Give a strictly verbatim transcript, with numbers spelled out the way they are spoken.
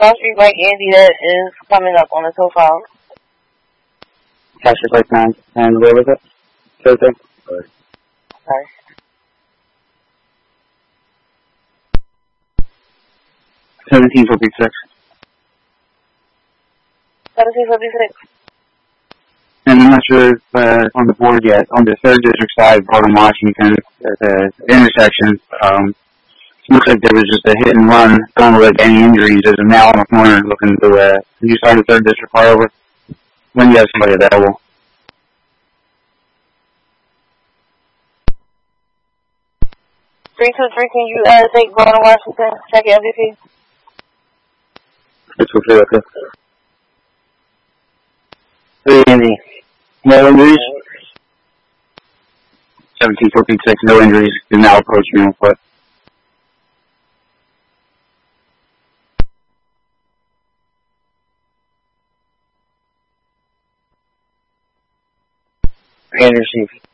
Cross Street like Andy that is coming up on the profile. Cash is like nine. And where was it? Thursday? Sorry. seventeen fifty-six. seventeen fifty-six. And I'm not sure if, uh, on the board yet, on the third district side, Borden, Washington, at the intersection, um, looks like there was just a hit and run. Don't look like any injuries. There's a male on the corner looking to, uh, can you start the third district car over? When you have somebody available. three two three, can you uh, take Borden, Washington? Check your M V P. three two three, okay. Hey, Andy. No injuries? seventeen fifty-six, no injuries. Can now approach me on foot. Anderson.